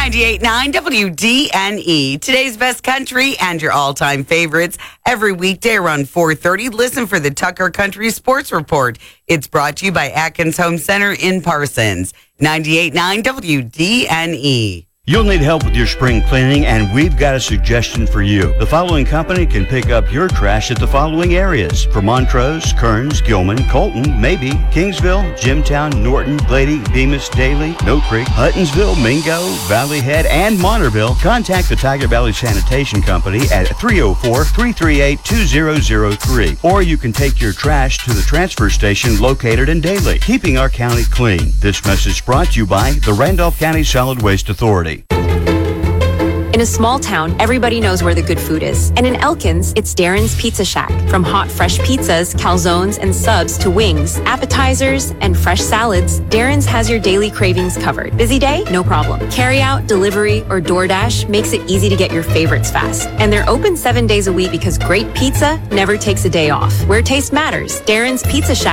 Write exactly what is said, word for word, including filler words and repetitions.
ninety-eight point nine W D N E, today's best country and your all-time favorites. Every weekday around four thirty, listen for the Tucker Country Sports Report. It's brought to you by Atkins Home Center in Parsons. ninety-eight point nine W D N E. You'll need help with your spring cleaning, and we've got a suggestion for you. The following company can pick up your trash at the following areas: for Montrose, Kearns, Gilman, Colton, Maybe, Kingsville, Jimtown, Norton, Glady, Bemis, Daly, Mill Creek, Huttonsville, Mingo, Valley Head, and Monterville. Contact the Tiger Valley Sanitation Company at three oh four, three three eight, two oh oh three. Or you can take your trash to the transfer station located in Daly, keeping our county clean. This message brought to you by the Randolph County Solid Waste Authority. In a small town, everybody knows where the good food is. And in Elkins, it's Darren's Pizza Shack. From hot, fresh pizzas, calzones, and subs to wings, appetizers, and fresh salads, Darren's has your daily cravings covered. Busy day? No problem. Carry out, delivery, or DoorDash makes it easy to get your favorites fast. And they're open seven days a week because great pizza never takes a day off. Where taste matters, Darren's Pizza Shack